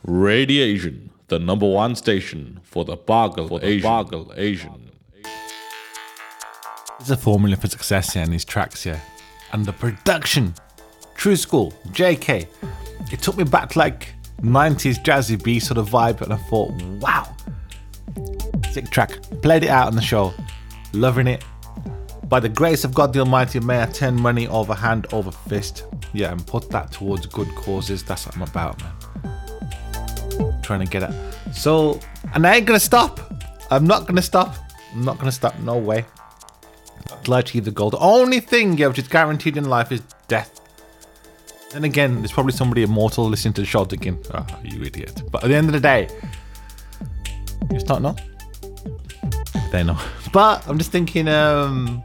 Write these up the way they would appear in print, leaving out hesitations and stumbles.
Radiation, the number one station for the Bargle Asian. There's a formula for success here in these tracks here. And the production, True School, JK. It took me back to like 90s jazzy B sort of vibe, and I thought, wow, sick track. Played it out on the show, loving it. By the grace of God the Almighty, may I turn money over hand over fist. Yeah, and put that towards good causes. That's what I'm about, man. Trying to get it. So, and I ain't gonna stop. I'm not gonna stop. No way. I'd like to achieve the goal. The only thing, which is guaranteed in life is death. Then again, there's probably somebody immortal listening to the show thinking, oh, you idiot. But at the end of the day, you just don't know. They know. But I'm just thinking, you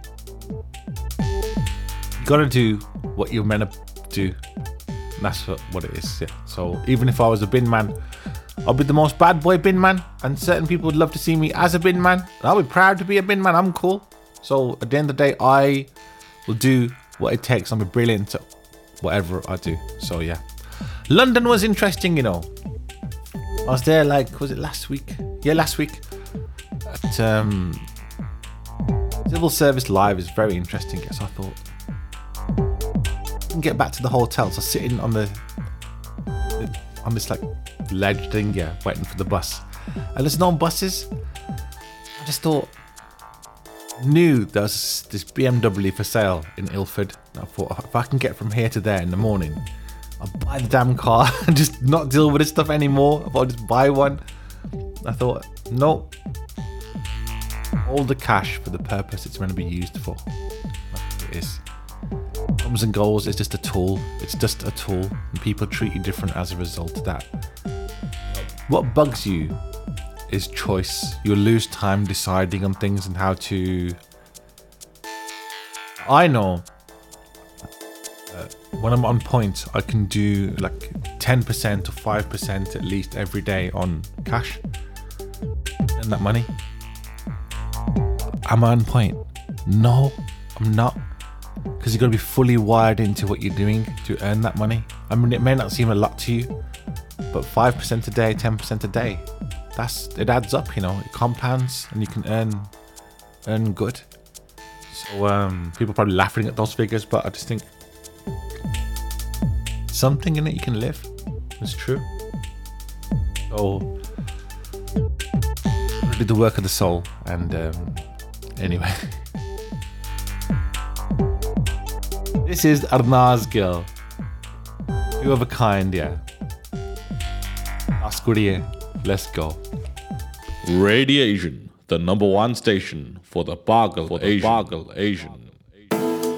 gotta do what you're meant to do. And that's what it is. Yeah. So even if I was a bin man, I'll be the most bad boy bin man, and certain people would love to see me as a bin man. And I'll be proud to be a bin man. I'm cool. So at the end of the day, I will do what it takes. I'm brilliant at whatever I do. So yeah, London was interesting. You know, I was there was it last week? Yeah, last week. At Civil Service Live is very interesting. So I thought, I can get back to the hotel. So sitting on on this like ledge thing, yeah, waiting for the bus. And there's no buses. I just thought, knew there was this BMW for sale in Ilford. I thought, if I can get from here to there in the morning, I'll buy the damn car and just not deal with this stuff anymore. I thought I'd just buy one. I thought, nope. All the cash for the purpose it's meant to be used for. That's what it is. Comes and goes, it's just a tool. It's just a tool. And people treat you different as a result of that. What bugs you is choice. You'll lose time deciding on things and how to. I know when I'm on point, I can do like 10% or 5% at least every day on cash and that money. Am I on point? No, I'm not. Because you've got to be fully wired into what you're doing to earn that money. I mean, it may not seem a lot to you, but 5% a day, 10% a day, it adds up, you know. It compounds and you can earn good. So people are probably laughing at those figures, but I just think something in it you can live. It's true. So do the work of the soul. And anyway, this is Arnaz Girl. You have a kind, yeah. Askuriye, let's go. Radiation, the number one station for the Bargle Asian.